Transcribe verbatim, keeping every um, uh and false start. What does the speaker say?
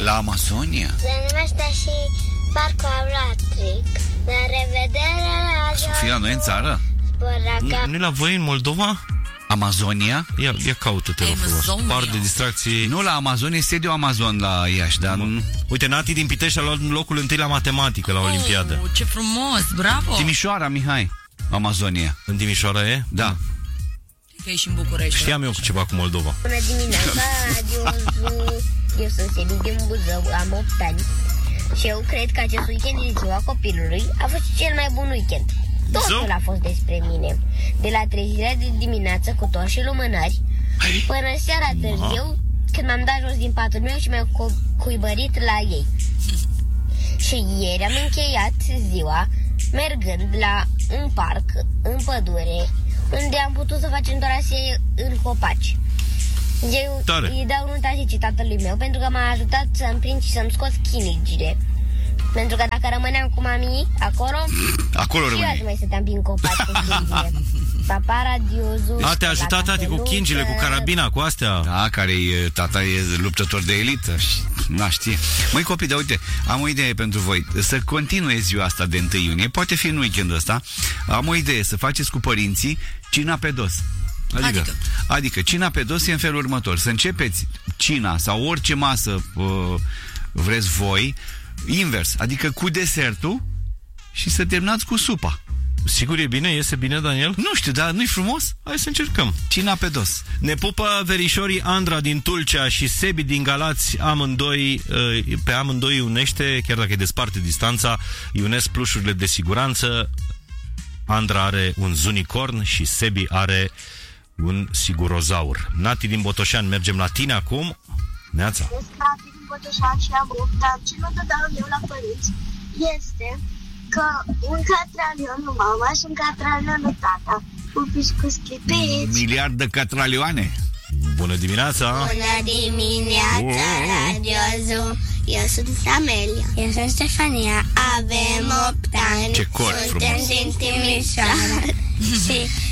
La Amazonia? Se numește și Parcul Avratric. La revedere, la Sofia, noi în țară? Nu-i la voi în Moldova? Amazonia? Ia, ia caută-te, rog frumos. Par de distracții. Nu, la Amazon este sediu Amazon la Iași, dar nu... Uite, Nati din Pitești a luat locul întâi la matematică la Olimpiadă. Oh, ce frumos, bravo! Timișoara, Mihai, Amazonia. În Timișoara e? Da. Că e și în București. Știam eu ceva cu Moldova. Bună dimineața, radiosul. Eu sunt Sebi din Buzău, am opt ani. Și eu cred că acest weekend din ziua copilului a fost cel mai bun weekend. Totul a fost despre mine. De la trezirea de dimineață cu toți și lumânări până seara târziu, când m-am dat jos din patul meu și mi-am cuibărit la ei. Și ieri am încheiat ziua mergând la un parc în pădure, unde am putut să facem dorasee în copaci. Eu Tare. îi dau nunta și tatălui meu pentru că m-a ajutat să-mi prind și să-mi scot chinicile. Pentru că dacă rămâneam cu mami acolo, acolo și rămâne. eu mai stăteam prin copaci cu chingile. Papa radiosul. A, te-a ajutat tati cu chingile, cu carabina, cu astea. Da, care e, tata e luptător de elită. Na, știe. Măi copii, dar uite, am o idee pentru voi. Să continue ziua asta de întâi iunie, poate fi în weekendul ăsta. Am o idee, să faceți cu părinții cina pe dos. Adică, adică? adică cina pe dos e în felul următor. Să începeți cina sau orice masă uh, vreți voi invers, adică cu desertul și să terminați cu supa. Sigur e bine? Iese bine, Daniel? Nu știu, dar nu-i frumos? Hai să încercăm. Cina pe dos. Ne pupă verișorii Andra din Tulcea și Sebi din Galați, amândoi, pe amândoi îi unește, chiar dacă e desparte distanța, îi unesc plușurile de siguranță. Andra are un zunicorn și Sebi are un sigurozaur. Nati din Botoșani, mergem la tine acum. Neața. Sunt Nati din Botoșani și am opt ani. Ce nu dau eu la părinți este că un catralion nu mama și un catralion nu tata. Pupici cu sclipici. Miliard de catralioane. Bună dimineața! Bună dimineața, radiosul. Eu sunt Samelia. Eu sunt Stefania. Avem opt ani. Ce cor frumos. Suntem din Timișoara. Și